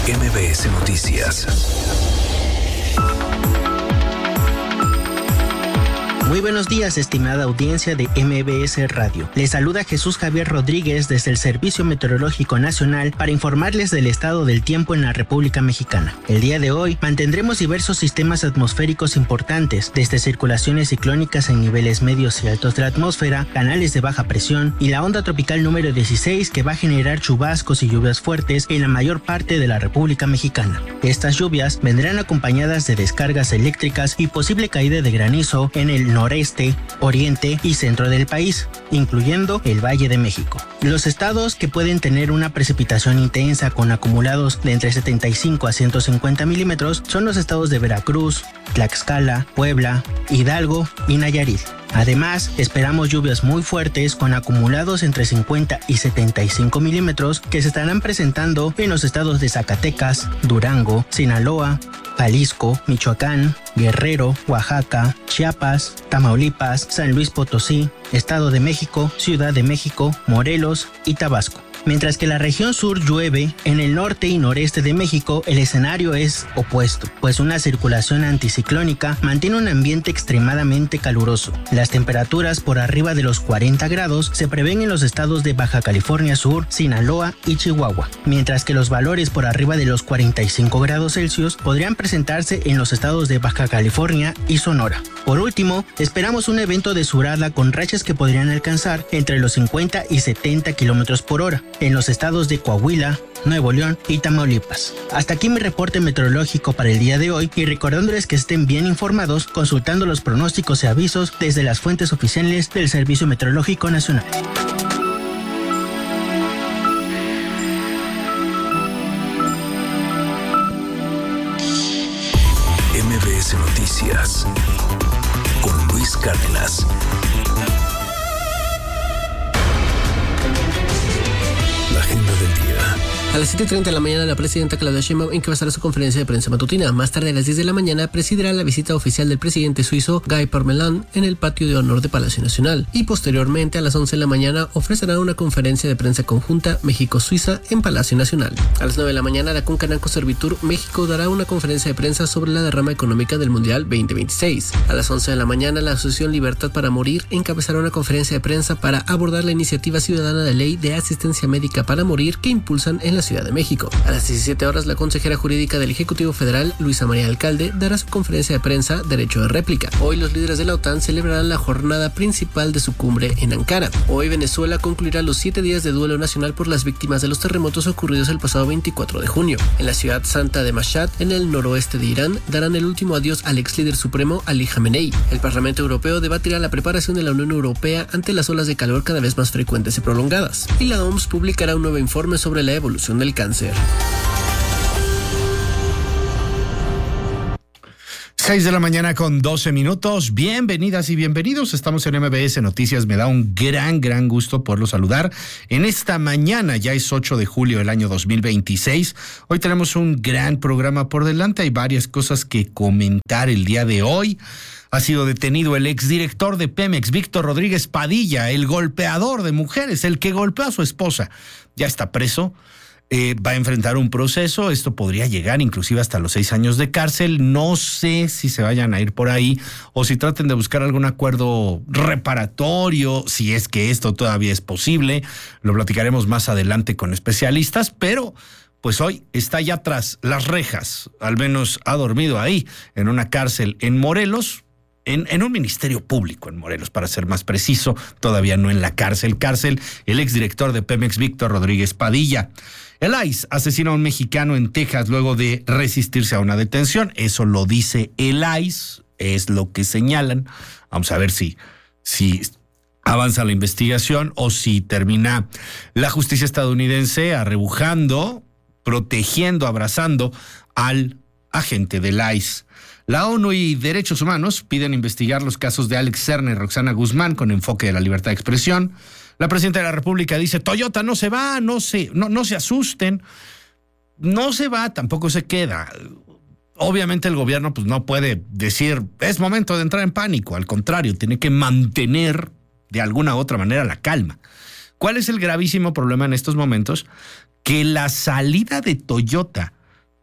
MBS Noticias. Muy buenos días, estimada audiencia de MBS Radio. Les saluda Jesús Javier Rodríguez desde el Servicio Meteorológico Nacional para informarles del estado del tiempo en la República Mexicana. El día de hoy mantendremos diversos sistemas atmosféricos importantes, desde circulaciones ciclónicas en niveles medios y altos de la atmósfera, canales de baja presión y la onda tropical número 16 que va a generar chubascos y lluvias fuertes en la mayor parte de la República Mexicana. Estas lluvias vendrán acompañadas de descargas eléctricas y posible caída de granizo en el noreste, oriente y centro del país, incluyendo el Valle de México. Los estados que pueden tener una precipitación intensa con acumulados de entre 75 a 150 milímetros son los estados de Veracruz, Tlaxcala, Puebla, Hidalgo y Nayarit. Además, esperamos lluvias muy fuertes con acumulados entre 50 y 75 milímetros que se estarán presentando en los estados de Zacatecas, Durango, Sinaloa, Jalisco, Michoacán, Guerrero, Oaxaca, Chiapas, Tamaulipas, San Luis Potosí, Estado de México, Ciudad de México, Morelos y Tabasco. Mientras que la región sur llueve, en el norte y noreste de México el escenario es opuesto, pues una circulación anticiclónica mantiene un ambiente extremadamente caluroso. Las temperaturas por arriba de los 40 grados se prevén en los estados de Baja California Sur, Sinaloa y Chihuahua, mientras que los valores por arriba de los 45 grados Celsius podrían presentarse en los estados de Baja California y Sonora. Por último, esperamos un evento de surada con rachas que podrían alcanzar entre los 50 y 70 kilómetros por hora en los estados de Coahuila, Nuevo León y Tamaulipas. Hasta aquí mi reporte meteorológico para el día de hoy y recordándoles que estén bien informados consultando los pronósticos y avisos desde las fuentes oficiales del Servicio Meteorológico Nacional. MBS Noticias con Luis Cárdenas. La agenda del día. A las 7:30 de la mañana, la presidenta Claudia Sheinbaum encabezará su conferencia de prensa matutina. Más tarde, a las 10 de la mañana, presidirá la visita oficial del presidente suizo Guy Parmelin en el patio de honor de Palacio Nacional. Y posteriormente, a las 11 de la mañana, ofrecerá una conferencia de prensa conjunta México-Suiza en Palacio Nacional. A las 9 de la mañana, la Concanaco Servitur México dará una conferencia de prensa sobre la derrama económica del Mundial 2026. A las 11 de la mañana, la Asociación Libertad para Morir encabezará una conferencia de prensa para abordar la iniciativa ciudadana de ley de asistencia médica para morir que impulsan en la Ciudad de México. A las 17 horas, la consejera jurídica del Ejecutivo Federal, Luisa María Alcalde, dará su conferencia de prensa Derecho de Réplica. Hoy los líderes de la OTAN celebrarán la jornada principal de su cumbre en Ankara. Hoy Venezuela concluirá los 7 días de duelo nacional por las víctimas de los terremotos ocurridos el pasado 24 de junio. En la ciudad santa de Mashhad, en el noroeste de Irán, darán el último adiós al ex líder supremo Ali Khamenei. El Parlamento Europeo debatirá la preparación de la Unión Europea ante las olas de calor cada vez más frecuentes y prolongadas. Y la OMS publicará un nuevo informe sobre la evolución del cáncer. 6 de la mañana con 12 minutos. Bienvenidas y bienvenidos. Estamos en MBS Noticias. Me da un gran gusto poderlos saludar. En esta mañana, ya es 8 de julio del año 2026. Hoy tenemos un gran programa por delante. Hay varias cosas que comentar el día de hoy. Ha sido detenido el exdirector de Pemex, Víctor Rodríguez Padilla, el golpeador de mujeres, el que golpeó a su esposa. Ya está preso. Va a enfrentar un proceso, esto podría llegar inclusive hasta los 6 años de cárcel. No sé si se vayan a ir por ahí o si traten de buscar algún acuerdo reparatorio, si es que esto todavía es posible. Lo platicaremos más adelante con especialistas, pero pues hoy está ya tras las rejas, al menos ha dormido ahí, en una cárcel en Morelos. En un ministerio público en Morelos, para ser más preciso, todavía no en la cárcel, el exdirector de Pemex, Víctor Rodríguez Padilla. El ICE asesina a un mexicano en Texas luego de resistirse a una detención. Eso lo dice el ICE, es lo que señalan. Vamos a ver si avanza la investigación o si termina la justicia estadounidense arrebujando, protegiendo, abrazando al agente del ICE. La ONU y Derechos Humanos piden investigar los casos de Alex Serna y Roxana Guzmán con enfoque de la libertad de expresión. La presidenta de la República dice, Toyota no se va, no se asusten. No se va, tampoco se queda. Obviamente el gobierno pues no puede decir, es momento de entrar en pánico. Al contrario, tiene que mantener de alguna u otra manera la calma. ¿Cuál es el gravísimo problema en estos momentos? Que la salida de Toyota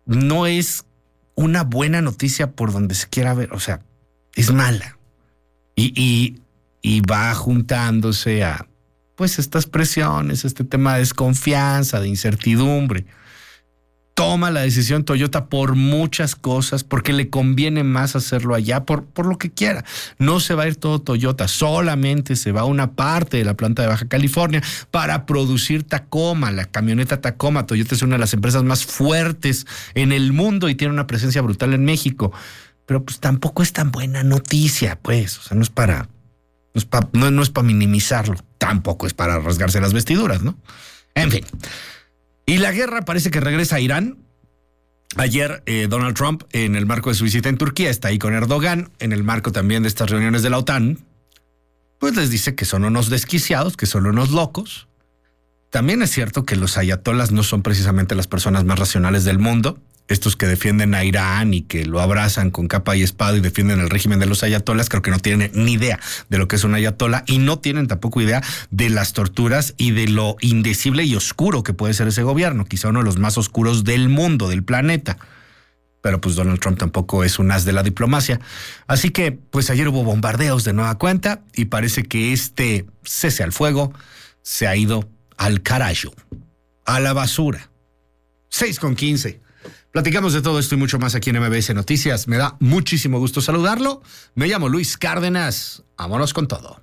no es una buena noticia por donde se quiera ver, o sea, es mala. Y va juntándose a pues estas presiones, este tema de desconfianza, de incertidumbre. Toma la decisión Toyota por muchas cosas, porque le conviene más hacerlo allá, por lo que quiera. No se va a ir todo Toyota, solamente se va una parte de la planta de Baja California para producir Tacoma, la camioneta Tacoma. Toyota es una de las empresas más fuertes en el mundo y tiene una presencia brutal en México. Pero pues tampoco es tan buena noticia, pues. O sea, no es para minimizarlo, tampoco es para rasgarse las vestiduras, ¿no? En fin. Y la guerra parece que regresa a Irán. Ayer Donald Trump, en el marco de su visita en Turquía, está ahí con Erdogan, en el marco también de estas reuniones de la OTAN, pues les dice que son unos desquiciados, que son unos locos. También es cierto que los ayatolas no son precisamente las personas más racionales del mundo. Estos que defienden a Irán y que lo abrazan con capa y espada y defienden el régimen de los ayatolas, creo que no tienen ni idea de lo que es un ayatola y no tienen tampoco idea de las torturas y de lo indecible y oscuro que puede ser ese gobierno, quizá uno de los más oscuros del mundo, del planeta. Pero pues Donald Trump tampoco es un as de la diplomacia. Así que pues ayer hubo bombardeos de nueva cuenta y parece que este cese al fuego se ha ido al carajo, a la basura. 6:15. Platicamos de todo esto y mucho más aquí en MBS Noticias. Me da muchísimo gusto saludarlo. Me llamo Luis Cárdenas. Vámonos con todo.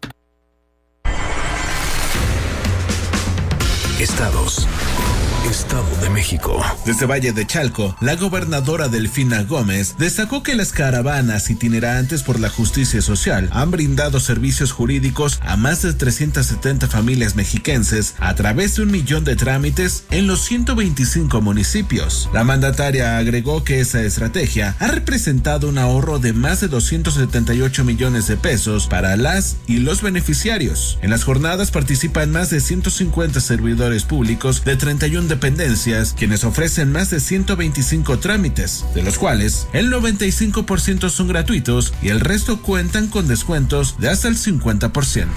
Estados. Estado de México. Desde Valle de Chalco, la gobernadora Delfina Gómez destacó que las caravanas itinerantes por la justicia social han brindado servicios jurídicos a más de 370 familias mexiquenses a través de 1 millón de trámites en los 125 municipios. La mandataria agregó que esa estrategia ha representado un ahorro de más de 278 millones de pesos para las y los beneficiarios. En las jornadas participan más de 150 servidores públicos de 31 dependencias, quienes ofrecen más de 125 trámites, de los cuales el 95% son gratuitos y el resto cuentan con descuentos de hasta el 50%.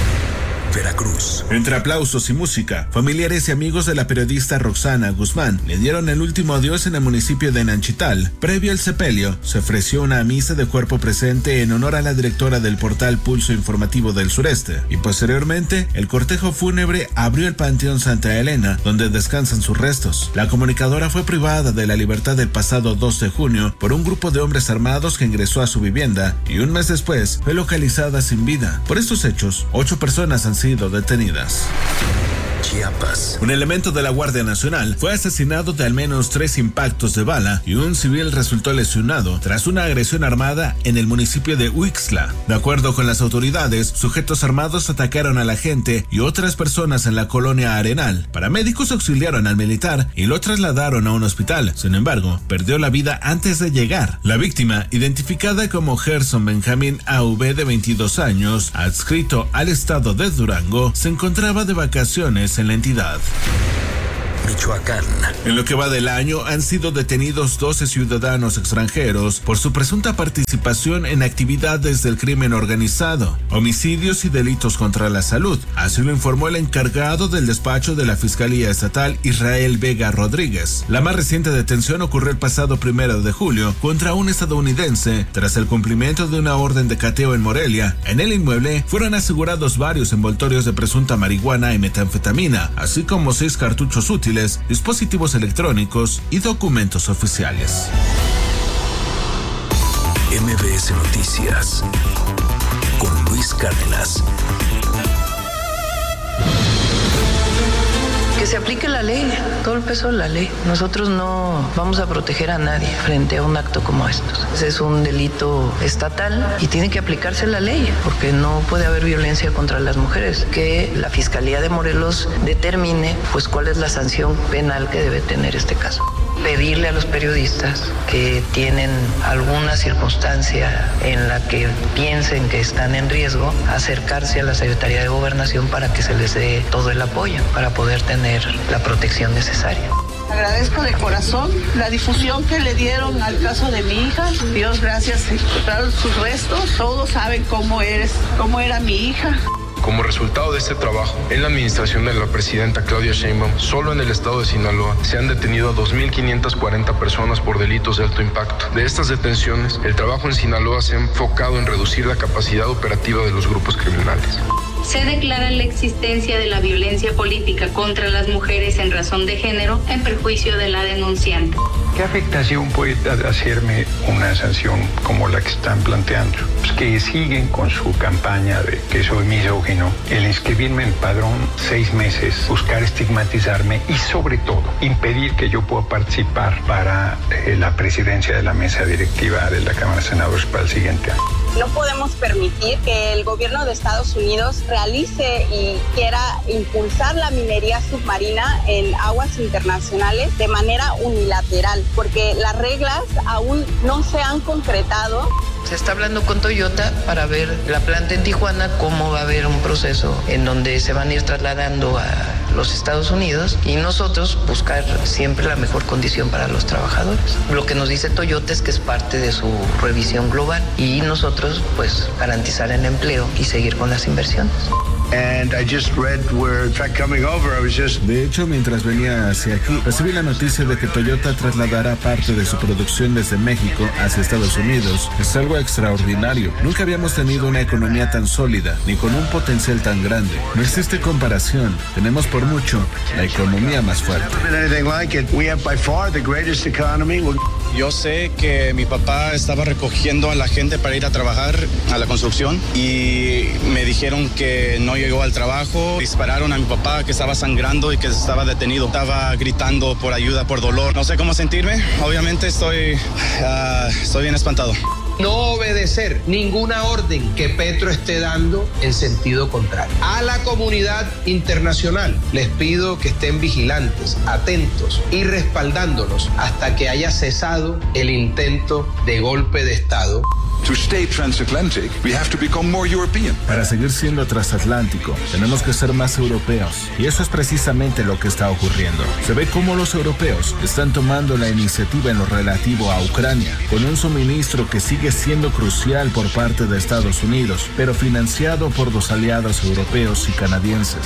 Veracruz. Entre aplausos y música, familiares y amigos de la periodista Roxana Guzmán le dieron el último adiós en el municipio de Nanchital. Previo al sepelio, se ofreció una misa de cuerpo presente en honor a la directora del portal Pulso Informativo del Sureste, y posteriormente, el cortejo fúnebre abrió el Panteón Santa Elena, donde descansan sus restos. La comunicadora fue privada de la libertad el pasado 2 de junio por un grupo de hombres armados que ingresó a su vivienda y un mes después fue localizada sin vida. Por estos hechos, 8 personas han sido detenidas. Chiapas. Un elemento de la Guardia Nacional fue asesinado de al menos 3 impactos de bala y un civil resultó lesionado tras una agresión armada en el municipio de Huixla. De acuerdo con las autoridades, sujetos armados atacaron a la gente y otras personas en la colonia Arenal. Paramédicos auxiliaron al militar y lo trasladaron a un hospital. Sin embargo, perdió la vida antes de llegar. La víctima, identificada como Gerson Benjamín A.V. de 22 años, adscrito al estado de Durango, se encontraba de vacaciones en la entidad. Michoacán. En lo que va del año han sido detenidos 12 ciudadanos extranjeros por su presunta participación en actividades del crimen organizado, homicidios y delitos contra la salud. Así lo informó el encargado del despacho de la Fiscalía Estatal, Israel Vega Rodríguez. La más reciente detención ocurrió el pasado 1 de julio contra un estadounidense tras el cumplimiento de una orden de cateo en Morelia. En el inmueble fueron asegurados varios envoltorios de presunta marihuana y metanfetamina, así como 6 cartuchos útiles, dispositivos electrónicos y documentos oficiales. MBS Noticias con Luis Cárdenas. Que se aplique la ley, todo el peso de la ley. Nosotros no vamos a proteger a nadie frente a un acto como estos. Ese es un delito estatal y tiene que aplicarse la ley, porque no puede haber violencia contra las mujeres. Que la Fiscalía de Morelos determine pues cuál es la sanción penal que debe tener este caso. Pedirle a los periodistas que tienen alguna circunstancia en la que piensen que están en riesgo, acercarse a la Secretaría de Gobernación para que se les dé todo el apoyo para poder tener la protección necesaria. Agradezco de corazón la difusión que le dieron al caso de mi hija. Dios gracias, encontraron sus restos. Todos saben cómo era mi hija. Como resultado de este trabajo, en la administración de la presidenta Claudia Sheinbaum, solo en el estado de Sinaloa se han detenido a 2.540 personas por delitos de alto impacto. De estas detenciones, el trabajo en Sinaloa se ha enfocado en reducir la capacidad operativa de los grupos criminales. Se declara la existencia de la violencia política contra las mujeres en razón de género en perjuicio de la denunciante. ¿Qué afectación puede hacerme una sanción como la que están planteando? Pues que siguen con su campaña de que soy misógino, el inscribirme en el padrón 6 meses, buscar estigmatizarme y sobre todo impedir que yo pueda participar para la presidencia de la mesa directiva de la Cámara de Senadores para el siguiente año. No podemos permitir que el gobierno de Estados Unidos realice y quiera impulsar la minería submarina en aguas internacionales de manera unilateral, porque las reglas aún no se han concretado. Se está hablando con Toyota para ver la planta en Tijuana, cómo va a haber un proceso en donde se van a ir trasladando a los Estados Unidos y nosotros buscar siempre la mejor condición para los trabajadores. Lo que nos dice Toyota es que es parte de su revisión global y nosotros pues garantizar el empleo y seguir con las inversiones. De hecho, mientras venía hacia aquí, recibí la noticia de que Toyota trasladará parte de su producción desde México hacia Estados Unidos. Es algo extraordinario. Nunca habíamos tenido una economía tan sólida, ni con un potencial tan grande. No existe comparación. Tenemos por mucho la economía más fuerte. Yo sé que mi papá estaba recogiendo a la gente para ir a trabajar a la construcción y me dijeron que no llegó al trabajo. Dispararon a mi papá que estaba sangrando y que estaba detenido. Estaba gritando por ayuda, por dolor. No sé cómo sentirme. Obviamente estoy bien espantado. No obedecer ninguna orden que Petro esté dando en sentido contrario. A la comunidad internacional les pido que estén vigilantes, atentos y respaldándonos hasta que haya cesado el intento de golpe de Estado. Para seguir siendo transatlántico, tenemos que ser más europeos. Y eso es precisamente lo que está ocurriendo. Se ve cómo los europeos están tomando la iniciativa en lo relativo a Ucrania, con un suministro que sigue siendo crucial por parte de Estados Unidos, pero financiado por los aliados europeos y canadienses.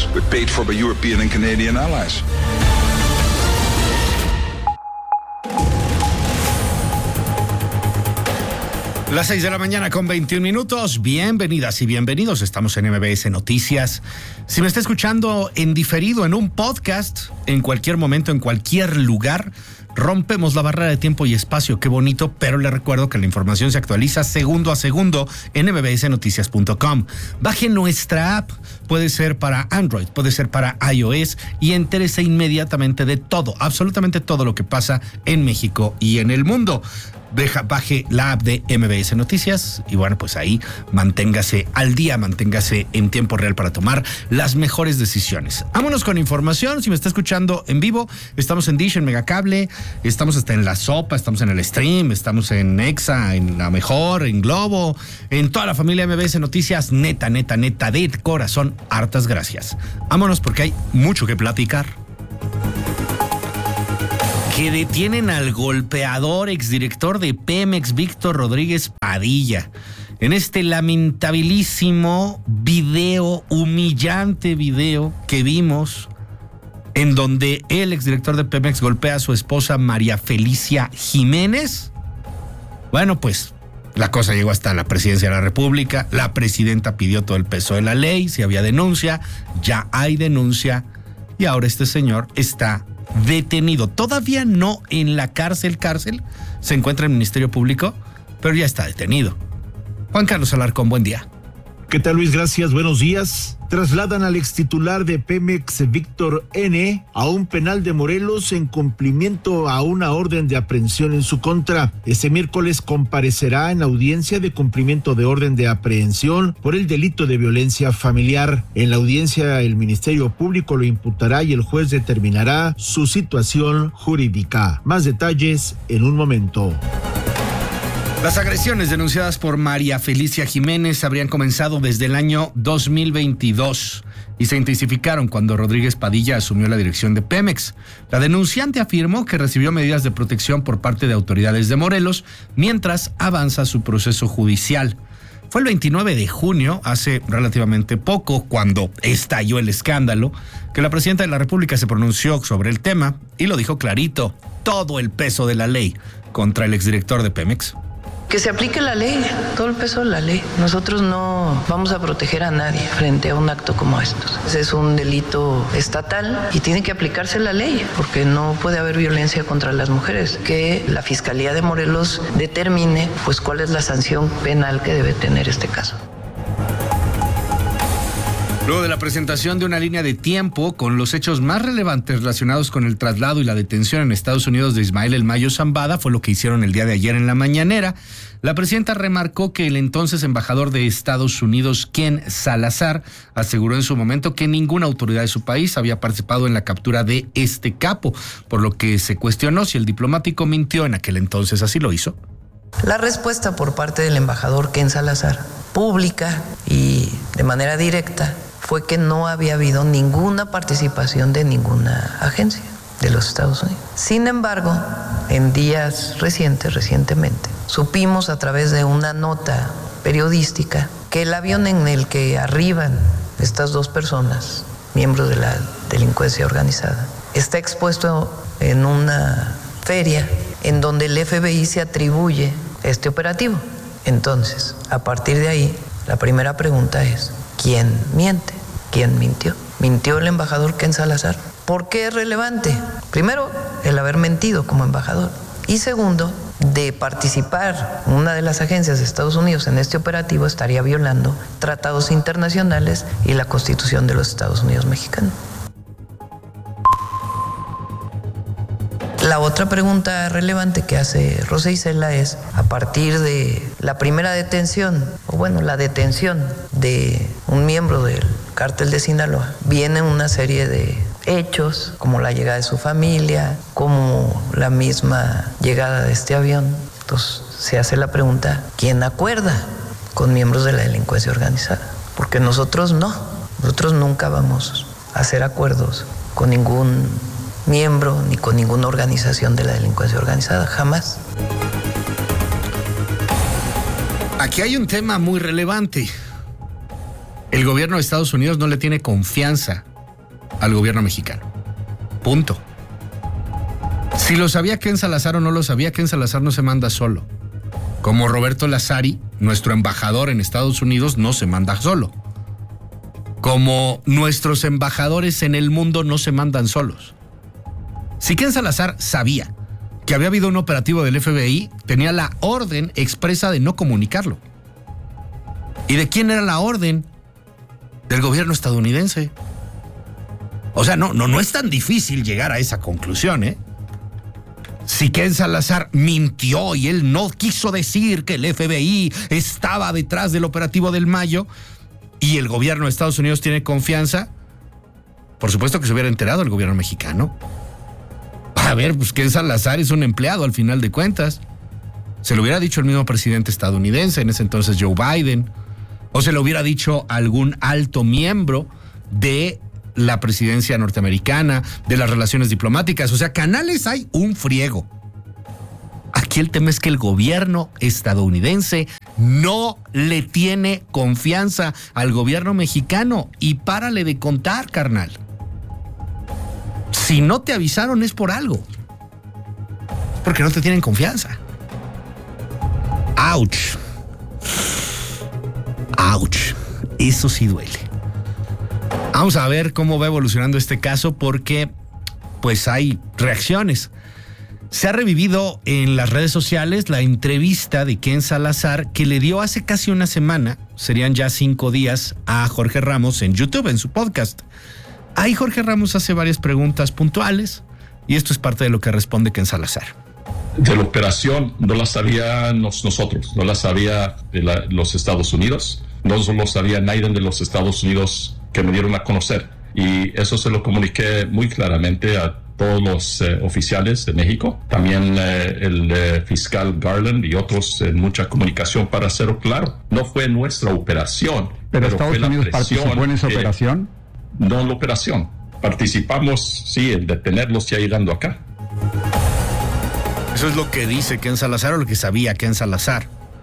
Las 6 de la mañana con 21 minutos. Bienvenidas y bienvenidos. Estamos en MBS Noticias. Si me está escuchando en diferido, en un podcast, en cualquier momento, en cualquier lugar, rompemos la barrera de tiempo y espacio. Qué bonito, pero le recuerdo que la información se actualiza segundo a segundo en mbsnoticias.com. Baje nuestra app. Puede ser para Android, puede ser para iOS y entérese inmediatamente de todo, absolutamente todo lo que pasa en México y en el mundo. Baje la app de MBS Noticias y bueno, pues ahí manténgase al día, manténgase en tiempo real para tomar las mejores decisiones. Vámonos con información. Si me está escuchando en vivo, estamos en Dish, en Megacable, estamos hasta en La Sopa, estamos en el Stream, estamos en Exa, en La Mejor, en Globo, en toda la familia MBS Noticias. Neta, de corazón, hartas gracias. Vámonos porque hay mucho que platicar. Que detienen al golpeador exdirector de Pemex, Víctor Rodríguez Padilla. En este lamentabilísimo video, humillante video que vimos, en donde el exdirector de Pemex golpea a su esposa María Felicia Jiménez. Bueno, pues la cosa llegó hasta la presidencia de la República. La presidenta pidió todo el peso de la ley. Si había denuncia, ya hay denuncia. Y ahora este señor está detenido. Todavía no en la cárcel, se encuentra en el Ministerio Público, pero ya está detenido. Juan Carlos Alarcón, buen día. ¿Qué tal, Luis? Gracias, buenos días. Trasladan al extitular de Pemex, Víctor N., a un penal de Morelos en cumplimiento a una orden de aprehensión en su contra. Este miércoles comparecerá en audiencia de cumplimiento de orden de aprehensión por el delito de violencia familiar. En la audiencia, el Ministerio Público lo imputará y el juez determinará su situación jurídica. Más detalles en un momento. Las agresiones denunciadas por María Felicia Jiménez habrían comenzado desde el año 2022 y se intensificaron cuando Rodríguez Padilla asumió la dirección de Pemex. La denunciante afirmó que recibió medidas de protección por parte de autoridades de Morelos mientras avanza su proceso judicial. Fue el 29 de junio, hace relativamente poco, cuando estalló el escándalo, que la presidenta de la República se pronunció sobre el tema y lo dijo clarito: todo el peso de la ley contra el exdirector de Pemex. Que se aplique la ley, todo el peso de la ley. Nosotros no vamos a proteger a nadie frente a un acto como estos. Ese es un delito estatal y tiene que aplicarse la ley, porque no puede haber violencia contra las mujeres. Que la Fiscalía de Morelos determine pues cuál es la sanción penal que debe tener este caso. Luego de la presentación de una línea de tiempo con los hechos más relevantes relacionados con el traslado y la detención en Estados Unidos de Ismael El Mayo Zambada, fue lo que hicieron el día de ayer en la mañanera, la presidenta remarcó que el entonces embajador de Estados Unidos, Ken Salazar, aseguró en su momento que ninguna autoridad de su país había participado en la captura de este capo, por lo que se cuestionó si el diplomático mintió en aquel entonces. ¿Así lo hizo? La respuesta por parte del embajador Ken Salazar, pública y de manera directa, fue que no había habido ninguna participación de ninguna agencia de los Estados Unidos. Sin embargo, en días recientemente, supimos a través de una nota periodística que el avión en el que arriban estas dos personas, miembros de la delincuencia organizada, está expuesto en una feria en donde el FBI se atribuye este operativo. Entonces, a partir de ahí, la primera pregunta es: ¿quién miente? ¿Quién mintió? ¿Mintió el embajador Ken Salazar? ¿Por qué es relevante? Primero, el haber mentido como embajador. Y segundo, de participar una de las agencias de Estados Unidos en este operativo estaría violando tratados internacionales y la Constitución de los Estados Unidos mexicanos. La otra pregunta relevante que hace Rosa Isela es: a partir de la primera detención, o bueno, la detención de un miembro del cártel de Sinaloa, viene una serie de hechos, como la llegada de su familia, como la misma llegada de este avión. Entonces se hace la pregunta: ¿quién acuerda con miembros de la delincuencia organizada? Porque nosotros nunca vamos a hacer acuerdos con ningún miembro ni con ninguna organización de la delincuencia organizada, jamás. Aquí hay un tema muy relevante. El gobierno de Estados Unidos no le tiene confianza al gobierno mexicano. Punto. Si lo sabía Ken Salazar o no lo sabía, Ken Salazar no se manda solo. Como Roberto Lazari, nuestro embajador en Estados Unidos, no se manda solo. Como nuestros embajadores en el mundo no se mandan solos. Si Ken Salazar sabía que había habido un operativo del FBI, tenía la orden expresa de no comunicarlo. ¿Y de quién era la orden? Del gobierno estadounidense. O sea, no es tan difícil llegar a esa conclusión, ¿eh? Si Ken Salazar mintió y él no quiso decir que el FBI estaba detrás del operativo del Mayo y el gobierno de Estados Unidos tiene confianza, por supuesto que se hubiera enterado el gobierno mexicano. A ver, pues Ken Salazar es un empleado al final de cuentas. Se lo hubiera dicho el mismo presidente estadounidense, en ese entonces Joe Biden, o se lo hubiera dicho algún alto miembro de la presidencia norteamericana, de las relaciones diplomáticas. O sea, canales hay un friego. Aquí el tema es que el gobierno estadounidense no le tiene confianza al gobierno mexicano. Y párale de contar, carnal. Si no te avisaron es por algo. Es porque no te tienen confianza. ¡Auch! ¡Auch! Eso sí duele. Vamos a ver cómo va evolucionando este caso, porque pues hay reacciones. Se ha revivido en las redes sociales la entrevista de Ken Salazar que le dio hace casi una semana, serían ya 5 días, a Jorge Ramos en YouTube, en su podcast. Ahí Jorge Ramos hace varias preguntas puntuales y esto es parte de lo que responde Ken Salazar. De la operación no la sabíamos nosotros, no la sabía los Estados Unidos, no lo sabía nadie de los Estados Unidos que me dieron a conocer. Y eso se lo comuniqué muy claramente a todos los oficiales de México, también el fiscal Garland y otros en mucha comunicación para hacerlo claro. No fue nuestra operación. ¿Pero Estados Unidos participó en esa operación? No en la operación. Participamos, sí, en detenerlos ya llegando acá. Eso es lo que dice Ken Salazar, o lo que sabía Ken Salazar.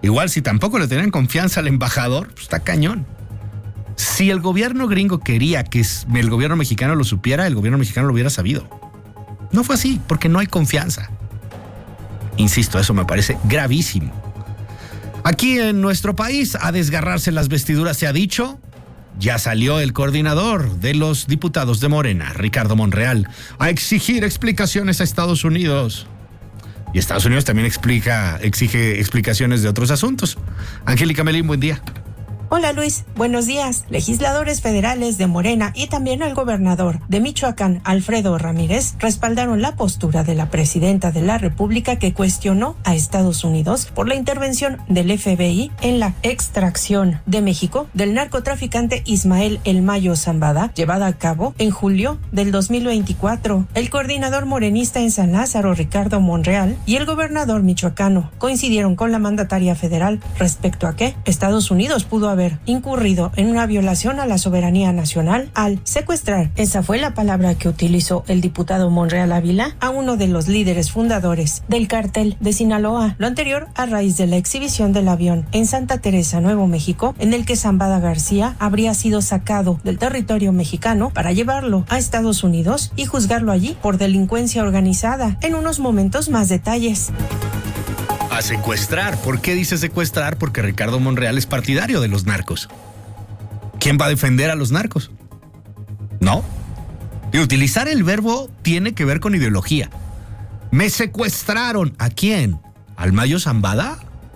Igual si tampoco le tenían confianza al embajador, pues está cañón. Si el gobierno gringo quería que el gobierno mexicano lo supiera, el gobierno mexicano lo hubiera sabido. No fue así, porque no hay confianza. Insisto, eso me parece gravísimo. Aquí en nuestro país, a desgarrarse las vestiduras se ha dicho. Ya salió el coordinador de los diputados de Morena, Ricardo Monreal, a exigir explicaciones a Estados Unidos. Y Estados Unidos también exige explicaciones de otros asuntos. Angélica Melín, buen día. Hola Luis, buenos días. Legisladores federales de Morena y también el gobernador de Michoacán, Alfredo Ramírez, respaldaron la postura de la presidenta de la República que cuestionó a Estados Unidos por la intervención del FBI en la extracción de México del narcotraficante Ismael El Mayo Zambada, llevada a cabo en julio del 2024. El coordinador morenista en San Lázaro, Ricardo Monreal, y el gobernador michoacano coincidieron con la mandataria federal respecto a que Estados Unidos pudo haber incurrido en una violación a la soberanía nacional al secuestrar, esa fue la palabra que utilizó el diputado Monreal Ávila, a uno de los líderes fundadores del cártel de Sinaloa. Lo anterior a raíz de la exhibición del avión en Santa Teresa, Nuevo México, en el que Zambada García habría sido sacado del territorio mexicano para llevarlo a Estados Unidos y juzgarlo allí por delincuencia organizada. En unos momentos más detalles. A secuestrar. ¿Por qué dice secuestrar? Porque Ricardo Monreal es partidario de los narcos. ¿Quién va a defender a los narcos? ¿No? Y utilizar el verbo tiene que ver con ideología. Me secuestraron. ¿A quién? ¿Al Mayo Zambada?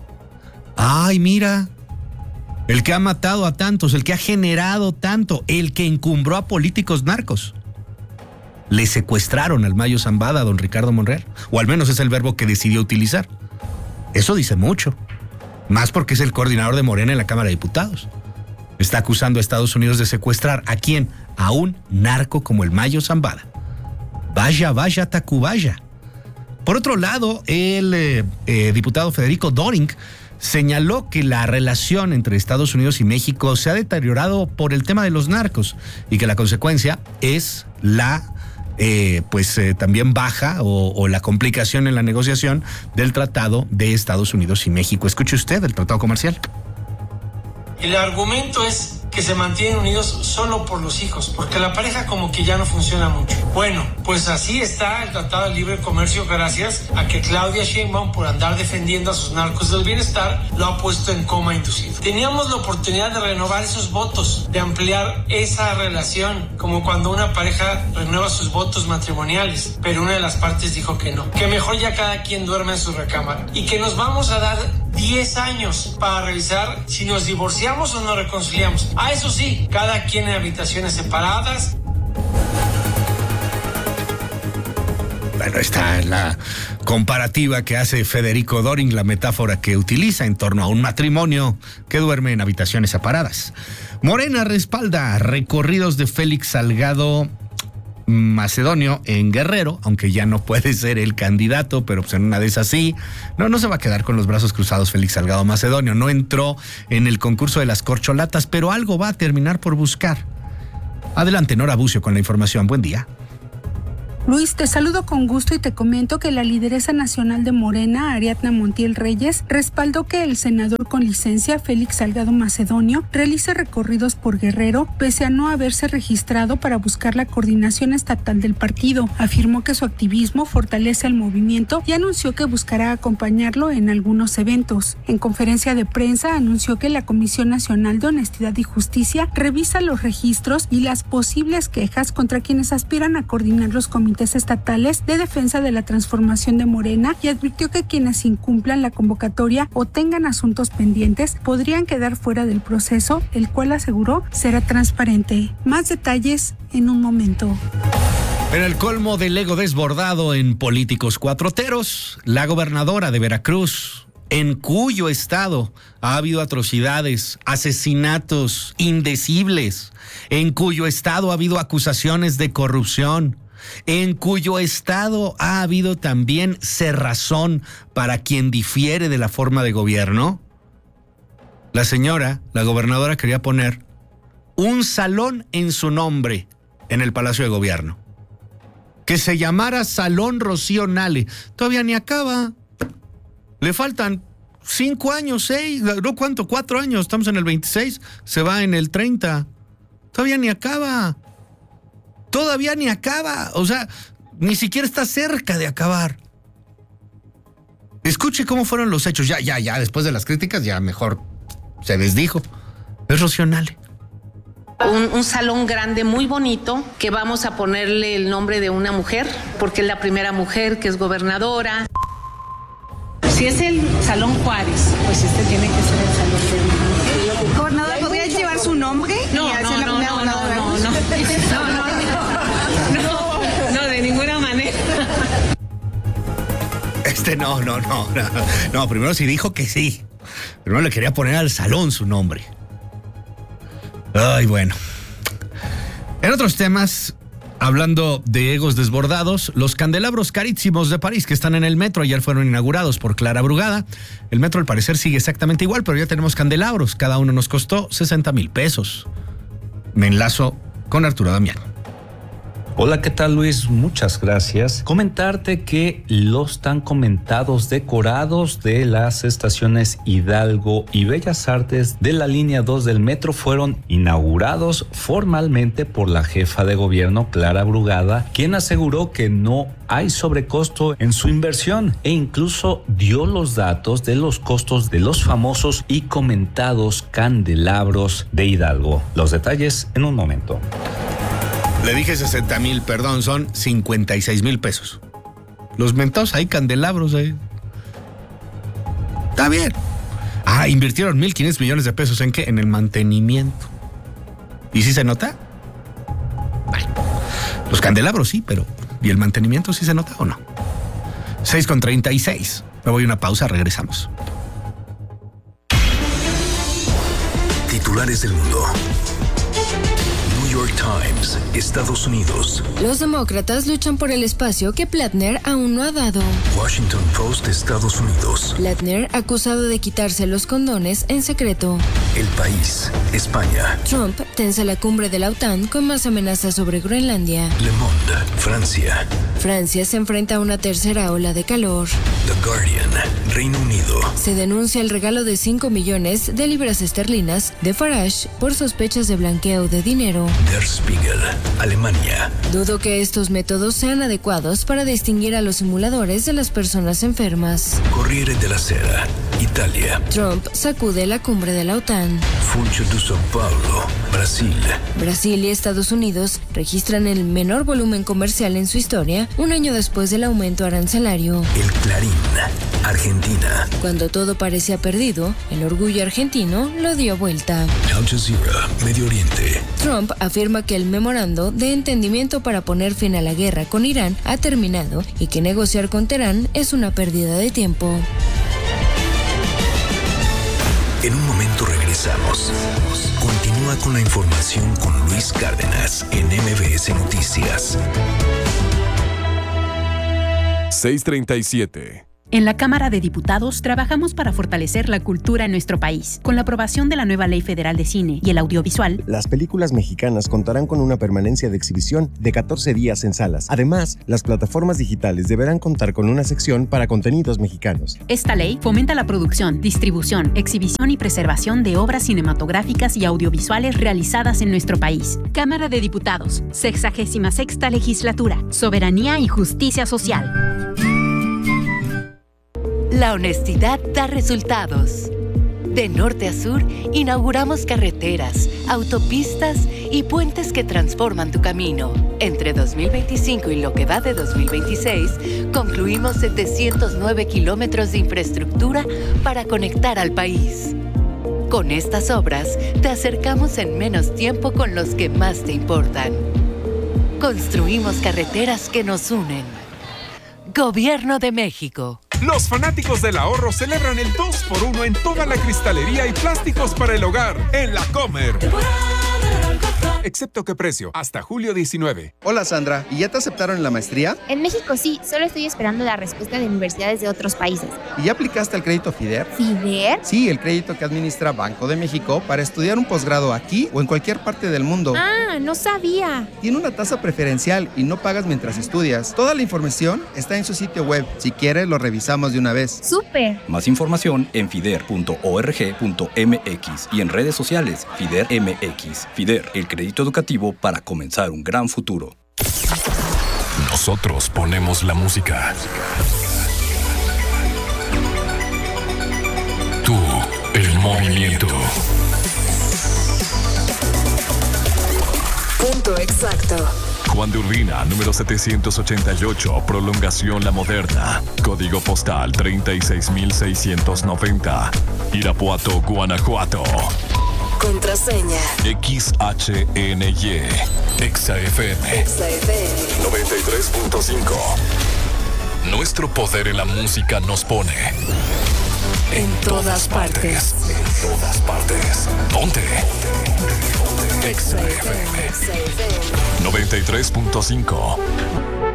Ay, mira. El que ha matado a tantos, el que ha generado tanto, el que encumbró a políticos narcos. Le secuestraron al Mayo Zambada a don Ricardo Monreal. O al menos es el verbo que decidió utilizar. Eso dice mucho, más porque es el coordinador de Morena en la Cámara de Diputados. Está acusando a Estados Unidos de secuestrar ¿a quién? A un narco como el Mayo Zambada. Vaya, Tacubaya. Por otro lado, el diputado Federico Doring señaló que la relación entre Estados Unidos y México se ha deteriorado por el tema de los narcos y que la consecuencia es la también baja o la complicación en la negociación del tratado de Estados Unidos y México. Escuche usted el tratado comercial. El argumento es que se mantienen unidos solo por los hijos, porque la pareja como que ya no funciona mucho. Bueno, pues así está el Tratado de Libre Comercio gracias a que Claudia Sheinbaum, por andar defendiendo a sus narcos del bienestar, lo ha puesto en coma inducido. Teníamos la oportunidad de renovar esos votos, de ampliar esa relación, como cuando una pareja renueva sus votos matrimoniales, pero una de las partes dijo que no, que mejor ya cada quien duerma en su recámara y que nos vamos a dar 10 años para revisar si nos divorciamos o nos reconciliamos. Eso sí, cada quien en habitaciones separadas. Bueno, está la comparativa que hace Federico Doring, la metáfora que utiliza en torno a un matrimonio que duerme en habitaciones separadas. Morena respalda recorridos de Félix Salgado Macedonio en Guerrero, aunque ya no puede ser el candidato, pero pues en una de esas sí. No se va a quedar con los brazos cruzados Félix Salgado Macedonio. No entró en el concurso de las corcholatas, pero algo va a terminar por buscar. Adelante, Nora Bucio con la información. Buen día. Luis, te saludo con gusto y te comento que la lideresa nacional de Morena, Ariadna Montiel Reyes, respaldó que el senador con licencia, Félix Salgado Macedonio, realice recorridos por Guerrero, pese a no haberse registrado para buscar la coordinación estatal del partido. Afirmó que su activismo fortalece al movimiento y anunció que buscará acompañarlo en algunos eventos. En conferencia de prensa anunció que la Comisión Nacional de Honestidad y Justicia revisa los registros y las posibles quejas contra quienes aspiran a coordinar los comités estatales de defensa de la transformación de Morena y advirtió que quienes incumplan la convocatoria o tengan asuntos pendientes podrían quedar fuera del proceso, el cual aseguró será transparente. Más detalles en un momento. En el colmo del ego desbordado en políticos cuatroteros, la gobernadora de Veracruz, en cuyo estado ha habido atrocidades, asesinatos indecibles, en cuyo estado ha habido acusaciones de corrupción, en cuyo estado ha habido también cerrazón para quien difiere de la forma de gobierno. La gobernadora quería poner un salón en su nombre en el Palacio de Gobierno, que se llamara Salón Rocío Nale. Todavía ni acaba. Le faltan 5 años, 6, no, ¿cuánto? 4 años, estamos en el 26, se va en el 30. Todavía ni acaba. O sea, ni siquiera está cerca de acabar. Escuche cómo fueron los hechos. Ya, después de las críticas, ya mejor se desdijo. Es Rocío Nale. Un salón grande, muy bonito, que vamos a ponerle el nombre de una mujer, porque es la primera mujer que es gobernadora. Si es el Salón Juárez, pues este tiene que ser el Salón de mujer. Gobernadora, ¿podría llevar su nombre? No, de ninguna manera. No, primero sí dijo que sí. Primero le quería poner al salón su nombre. Ay, bueno. En otros temas, hablando de egos desbordados, los candelabros carísimos de París que están en el metro ayer fueron inaugurados por Clara Brugada. El metro al parecer sigue exactamente igual, pero ya tenemos candelabros. Cada uno nos costó 60,000 pesos. Me enlazo con Arturo Damián. Hola, ¿qué tal, Luis? Muchas gracias. Comentarte que los tan comentados decorados de las estaciones Hidalgo y Bellas Artes de la línea 2 del metro fueron inaugurados formalmente por la jefa de gobierno, Clara Brugada, quien aseguró que no hay sobrecosto en su inversión e incluso dio los datos de los costos de los famosos y comentados candelabros de Hidalgo. Los detalles en un momento. Le dije 60,000, perdón, son 56,000 pesos. Los mentados ahí, candelabros ahí. Está bien. Invirtieron 1,500 millones de pesos ¿en qué? En el mantenimiento. ¿Y sí se nota? Bueno, los candelabros sí, pero ¿y el mantenimiento sí se nota o no? 6:36. Me voy a una pausa, regresamos. Titulares del mundo. New York Times, Estados Unidos. Los demócratas luchan por el espacio que Platner aún no ha dado. Washington Post, Estados Unidos. Platner acusado de quitarse los condones en secreto. El País, España. Trump tensa la cumbre de la OTAN con más amenazas sobre Groenlandia. Le Monde, Francia. Francia se enfrenta a una tercera ola de calor. The Guardian, Reino Unido. Se denuncia el regalo de 5 millones de libras esterlinas de Farage por sospechas de blanqueo de dinero. Der Spiegel, Alemania. Dudo que estos métodos sean adecuados para distinguir a los simuladores de las personas enfermas. Corriere della Sera, Italia. Trump sacude la cumbre de la OTAN. Funcho de São Paulo, Brasil. Brasil y Estados Unidos registran el menor volumen comercial en su historia, un año después del aumento arancelario. El Clarín, Argentina. Cuando todo parecía perdido, el orgullo argentino lo dio vuelta. Al Jazeera, Medio Oriente. Trump afirma que el memorando de entendimiento para poner fin a la guerra con Irán ha terminado y que negociar con Teherán es una pérdida de tiempo. En un momento regresamos. Continúa con la información con Luis Cárdenas en MBS Noticias. 6:37. En la Cámara de Diputados trabajamos para fortalecer la cultura en nuestro país. Con la aprobación de la nueva Ley Federal de Cine y el Audiovisual, las películas mexicanas contarán con una permanencia de exhibición de 14 días en salas. Además, las plataformas digitales deberán contar con una sección para contenidos mexicanos. Esta ley fomenta la producción, distribución, exhibición y preservación de obras cinematográficas y audiovisuales realizadas en nuestro país. Cámara de Diputados, 66ª Legislatura, Soberanía y Justicia Social. La honestidad da resultados. De norte a sur, inauguramos carreteras, autopistas y puentes que transforman tu camino. Entre 2025 y lo que va de 2026, concluimos 709 kilómetros de infraestructura para conectar al país. Con estas obras, te acercamos en menos tiempo con los que más te importan. Construimos carreteras que nos unen. Gobierno de México. Los fanáticos del ahorro celebran el 2x1 en toda la cristalería y plásticos para el hogar en La Comer. excepto qué precio, hasta julio 19. Hola Sandra, ¿y ya te aceptaron en la maestría? En México sí, solo estoy esperando la respuesta de universidades de otros países. ¿Y ya aplicaste al crédito FIDER? ¿FIDER? Sí, el crédito que administra Banco de México para estudiar un posgrado aquí o en cualquier parte del mundo. Ah, no sabía. Tiene una tasa preferencial y no pagas mientras estudias. Toda la información está en su sitio web. Si quieres, lo revisamos de una vez. ¡Súper! Más información en fider.org.mx y en redes sociales FIDER MX. FIDER, el crédito educativo para comenzar un gran futuro. Nosotros ponemos la música. Tú, el movimiento. Punto exacto. Juan de Urbina, número 788, prolongación La Moderna. Código postal 36690. Irapuato, Guanajuato. Contraseña XHNY. XFM 93.5. Nuestro poder en la música nos pone en todas partes. En todas partes. Ponte. XFM 93.5.